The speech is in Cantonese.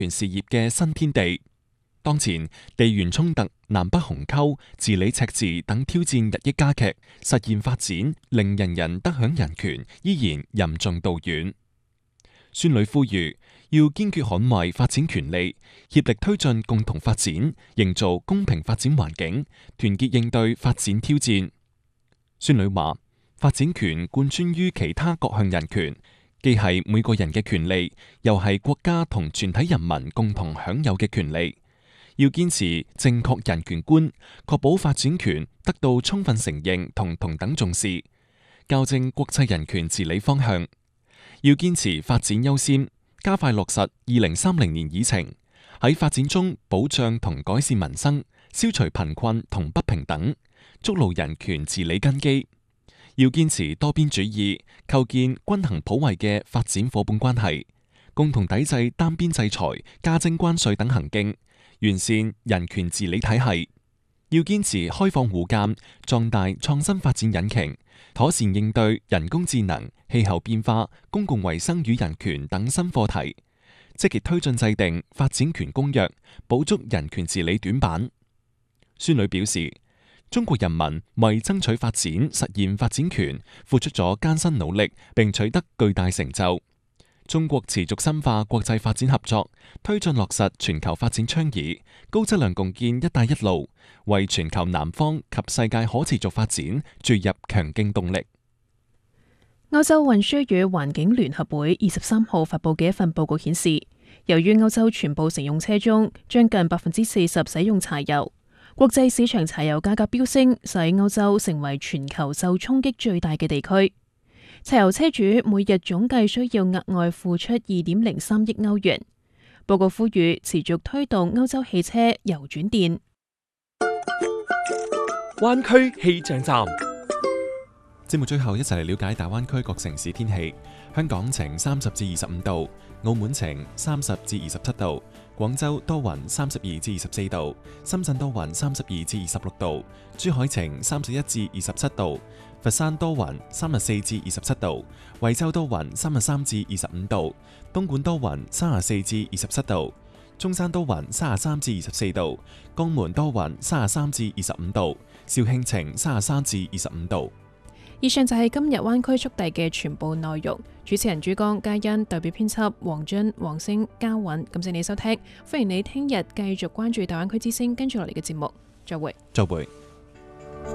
權事業嘅新天地。當前地緣衝突、南北鴻溝、治理赤字等挑戰日益加劇，實現發展令人人得享人權依然任重道遠。孫女呼籲要堅決捍衛發展權利，協力推進共同發展，營造公平發展環境，團結應對發展挑戰。孫女話：發展權貫穿於其他各項人權，既係每個人嘅權利，又係國家同全體人民共同享有嘅權利。要堅持正確人權觀，確保發展權得到充分承認同同等重視，校正國際人權治理方向。要堅持發展優先，加快落實2030年議程，喺發展中保障同改善民生，消除貧困同不平等，築牢人權治理根基。要堅持多邊主義，構建均衡普惠嘅發展夥伴關係，共同抵制單邊制裁、加徵關稅等行徑，完善人權治理體系。要堅持開放互鑒，壯大創新發展引擎，妥善應對人工智能、氣候變化、公共衛生與人權等新課題，積極推進制定發展權公約，補足人權治理短板。孫女表示，中國人民為爭取發展、實現發展權，付出咗艱辛努力，並取得巨大成就。中國持續深化國際發展合作，推進落實全球發展倡議，高質量共建“一帶一路”，為全球南方及世界可持續發展注入強勁動力。 歐洲運輸與環境聯合會23號發佈嘅一份報告顯示，由於歐洲全部乘用車中將近40%使用柴油，國際市場柴油價格飆升，使歐洲成為全球受衝擊最大嘅地區。柴油車主每日總計需要額外付出2.03億歐元。報告呼籲持續推動歐洲汽車由轉電。 灣區氣象站， 節目最後一齊嚟了解大灣區各城市天氣。香港晴30至25度，澳門晴30至27度，廣州多雲32至24度，深圳多雲32至26度，珠海晴31至27度，佛山多雲34至27度，惠州多雲33至25度，東莞多雲34至27度，中山多雲33至24度，江門多雲33至25度，肇慶晴33至25度。 以上就係今日灣區速遞嘅全部內容。主持人朱江、嘉欣，代表編輯黃津、黃星、嘉韻，感謝你收聽。歡迎你聽日繼續關注大灣區之聲，跟住落嚟嘅節目，再會。 再會。